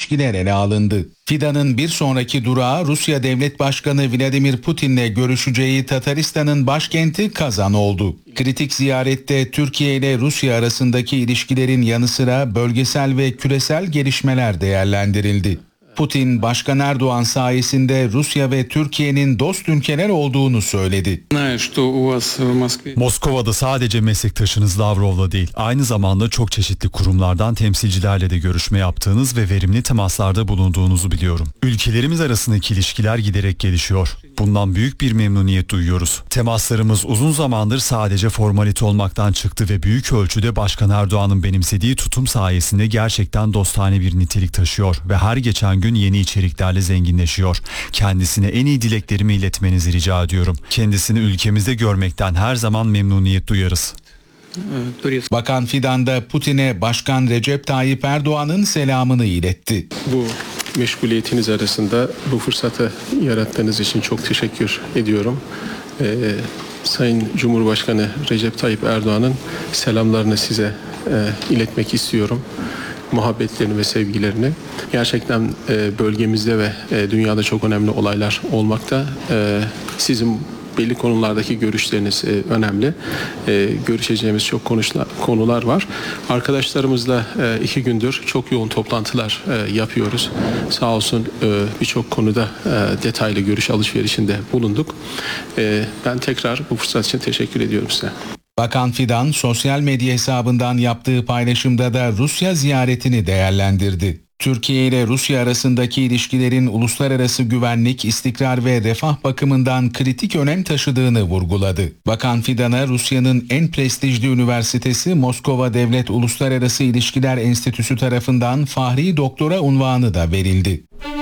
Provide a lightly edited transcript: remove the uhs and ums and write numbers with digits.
ilişkiler ele alındı. Fidan'ın bir sonraki durağı Rusya Devlet Başkanı Vladimir Putin'le görüşeceği Tataristan'ın başkenti Kazan oldu. Kritik ziyarette Türkiye ile Rusya arasındaki ilişkilerin yanı sıra bölgesel ve küresel gelişmeler değerlendirildi. Putin, Başkan Erdoğan sayesinde Rusya ve Türkiye'nin dost ülkeler olduğunu söyledi. Moskova'da sadece meslektaşınız Lavrov'la değil, aynı zamanda çok çeşitli kurumlardan temsilcilerle de görüşme yaptığınız ve verimli temaslarda bulunduğunuzu biliyorum. Ülkelerimiz arasındaki ilişkiler giderek gelişiyor. Bundan büyük bir memnuniyet duyuyoruz. Temaslarımız uzun zamandır sadece formalite olmaktan çıktı ve büyük ölçüde Başkan Erdoğan'ın benimsediği tutum sayesinde gerçekten dostane bir nitelik taşıyor ve her geçen gün yeni içeriklerle zenginleşiyor. Kendisine en iyi dileklerimi iletmenizi rica ediyorum. Kendisini ülkemizde görmekten her zaman memnuniyet duyarız. Bakan Fidan da Putin'e Başkan Recep Tayyip Erdoğan'ın selamını iletti. Bu meşguliyetiniz arasında bu fırsatı yarattığınız için çok teşekkür ediyorum. Sayın Cumhurbaşkanı Recep Tayyip Erdoğan'ın selamlarını size iletmek istiyorum. Muhabbetlerini ve sevgilerini. Gerçekten bölgemizde ve dünyada çok önemli olaylar olmakta. Sizin belli konulardaki görüşleriniz önemli. Görüşeceğimiz çok konular var. Arkadaşlarımızla 2 gündür çok yoğun toplantılar yapıyoruz. Sağ olsun birçok konuda detaylı görüş alışverişinde bulunduk. Ben tekrar bu fırsat için teşekkür ediyorum size. Bakan Fidan sosyal medya hesabından yaptığı paylaşımda da Rusya ziyaretini değerlendirdi. Türkiye ile Rusya arasındaki ilişkilerin uluslararası güvenlik, istikrar ve refah bakımından kritik önem taşıdığını vurguladı. Bakan Fidan'a Rusya'nın en prestijli üniversitesi Moskova Devlet Uluslararası İlişkiler Enstitüsü tarafından Fahri Doktora unvanı da verildi.